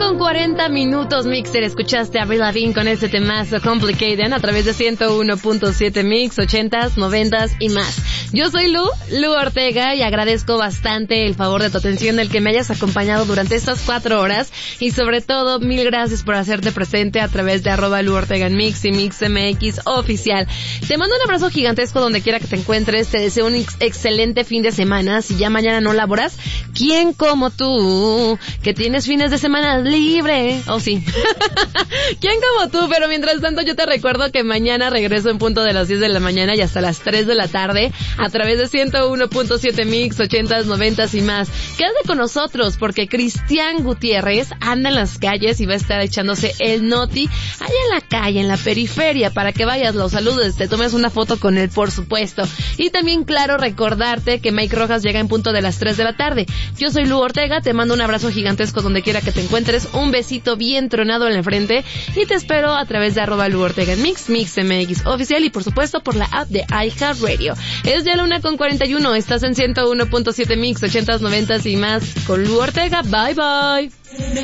1:40, Mixer. Escuchaste a Avril Lavigne con este temazo Complicated a través de 101.7 Mix, 80s, 90s y más. Yo soy Lu Ortega, y agradezco bastante el favor de tu atención, el que me hayas acompañado durante estas 4 horas, y sobre todo, mil gracias por hacerte presente a través de @Lu Ortega en Mix y Mix MX Oficial. Te mando un abrazo gigantesco donde quiera que te encuentres, te deseo un excelente fin de semana. Si ya mañana no laboras, ¿quién como tú, que tienes fines de semana libre? Oh, sí. ¿Quién como tú? Pero mientras tanto, yo te recuerdo que mañana regreso en punto de las 10 de la mañana y hasta las 3 de la tarde a través de 101.7 Mix, 80s, 90s y más. Quédate con nosotros porque Cristian Gutiérrez anda en las calles y va a estar echándose el noti allá en la calle, en la periferia, para que vayas, los saludes, te tomes una foto con él, por supuesto. Y también, claro, recordarte que Mike Rojas llega en punto de las 3 de la tarde. Yo soy Lu Ortega, te mando un abrazo gigantesco donde quiera que te encuentres, un besito bien tronado en la frente, y te espero a través de @Lu Ortega en Mix, Mix MX Oficial, y por supuesto por la app de iHeartRadio. Es ya la 1:41, estás en 101.7 Mix, 80s, 90s y más con Lu Ortega. Bye bye.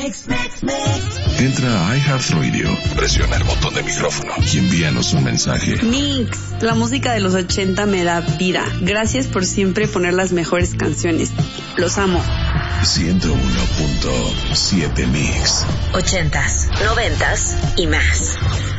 Entra a iHeartRadio, presiona el botón de micrófono y envíanos un mensaje. Mix, la música de los 80 me da vida. Gracias por siempre poner las mejores canciones. Los amo. 101.7 Mix. 80s, 90s y más.